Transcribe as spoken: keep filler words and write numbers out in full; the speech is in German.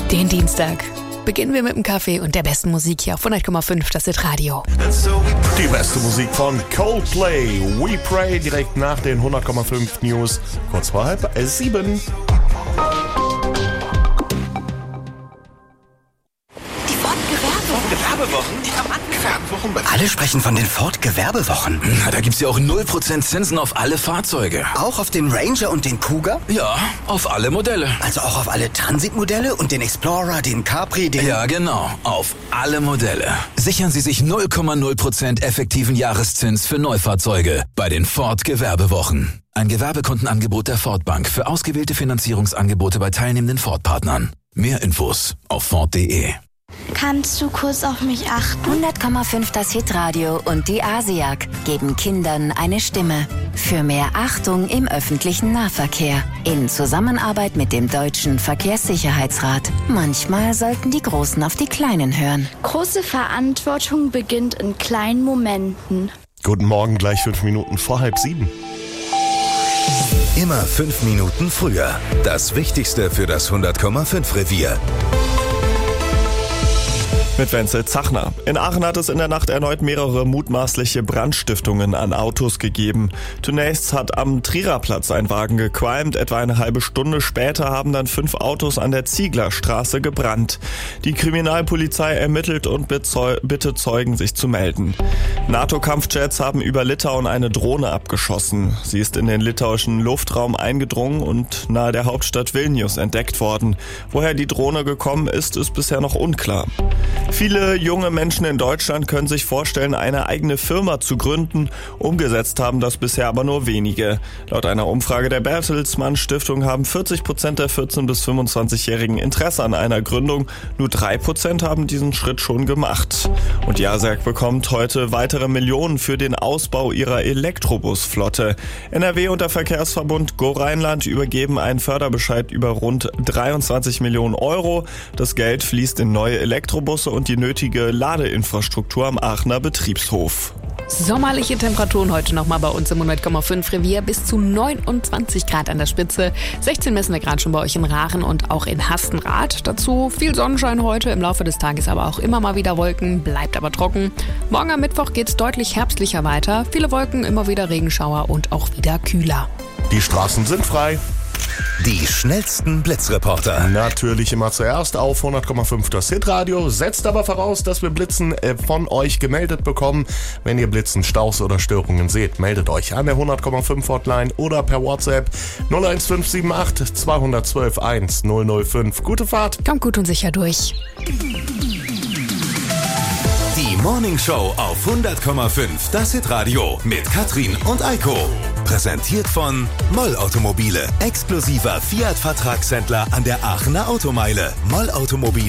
Den Dienstag beginnen wir mit dem Kaffee und der besten Musik hier auf hundert Komma fünf, das ist Radio. Die beste Musik von Coldplay, We Pray, direkt nach den hundert Komma fünf News, kurz vor halb sieben. Gewerbewochen? Ja, Mann, Gewerbewochen. Alle sprechen von den Ford-Gewerbewochen. Na, da gibt's ja auch null Prozent Zinsen auf alle Fahrzeuge. Auch auf den Ranger und den Kuga? Ja, auf alle Modelle. Also auch auf alle Transit-Modelle und den Explorer, den Capri, den... Ja, genau, auf alle Modelle. Sichern Sie sich null Komma null Prozent effektiven Jahreszins für Neufahrzeuge bei den Ford-Gewerbewochen. Ein Gewerbekundenangebot der Ford Bank für ausgewählte Finanzierungsangebote bei teilnehmenden Ford-Partnern. Mehr Infos auf Ford punkt de. Kannst du kurz auf mich achten? hundert Komma fünf das Hitradio und die ASIAG geben Kindern eine Stimme. Für mehr Achtung im öffentlichen Nahverkehr. In Zusammenarbeit mit dem Deutschen Verkehrssicherheitsrat. Manchmal sollten die Großen auf die Kleinen hören. Große Verantwortung beginnt in kleinen Momenten. Guten Morgen, gleich fünf Minuten vor halb sieben. Immer fünf Minuten früher. Das Wichtigste für das hundert Komma fünf Revier. Mit Wenzel Zachner. In Aachen hat es in der Nacht erneut mehrere mutmaßliche Brandstiftungen an Autos gegeben. Zunächst hat am Triererplatz ein Wagen gequalmt. Etwa eine halbe Stunde später haben dann fünf Autos an der Zieglerstraße gebrannt. Die Kriminalpolizei ermittelt und bittet Zeugen, sich zu melden. NATO-Kampfjets haben über Litauen eine Drohne abgeschossen. Sie ist in den litauischen Luftraum eingedrungen und nahe der Hauptstadt Vilnius entdeckt worden. Woher die Drohne gekommen ist, ist bisher noch unklar. Viele junge Menschen in Deutschland können sich vorstellen, eine eigene Firma zu gründen. Umgesetzt haben das bisher aber nur wenige. Laut einer Umfrage der Bertelsmann Stiftung haben vierzig Prozent der vierzehn- bis fünfundzwanzigjährigen Interesse an einer Gründung. Nur drei Prozent haben diesen Schritt schon gemacht. Und die ASIAG bekommt heute weitere Millionen für den Ausbau ihrer Elektrobusflotte. N R W und der Verkehrsverbund Go Rheinland übergeben einen Förderbescheid über rund dreiundzwanzig Millionen Euro. Das Geld fließt in neue Elektrobusse und die nötige Ladeinfrastruktur am Aachener Betriebshof. Sommerliche Temperaturen heute nochmal bei uns im hundert Komma fünf Revier. Bis zu neunundzwanzig Grad an der Spitze. sechzehn messen wir gerade schon bei euch in Rachen und auch in Hastenrath. Dazu viel Sonnenschein heute, im Laufe des Tages aber auch immer mal wieder Wolken, bleibt aber trocken. Morgen am Mittwoch geht's deutlich herbstlicher weiter. Viele Wolken, immer wieder Regenschauer und auch wieder kühler. Die Straßen sind frei. Die schnellsten Blitzreporter. Natürlich immer zuerst auf hundert Komma fünf das Hitradio, setzt aber voraus, dass wir Blitzen von euch gemeldet bekommen. Wenn ihr Blitzen, Staus oder Störungen seht, meldet euch an der hundert Komma fünf Hotline oder per WhatsApp null eins fünf sieben acht zwei eins zwei eins null null fünf. Gute Fahrt. Kommt gut und sicher durch. Die Morning Show auf hundert Komma fünf das Hitradio mit Katrin und Eiko. Präsentiert von Moll Automobile, exklusiver Fiat-Vertragshändler an der Aachener Automeile. Moll Automobile.